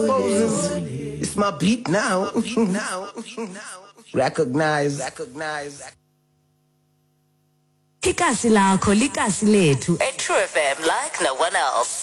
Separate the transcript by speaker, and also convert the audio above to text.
Speaker 1: It's my beat now. Recognize.
Speaker 2: Ikasi lakho likasi lethu. A True FM like no one else.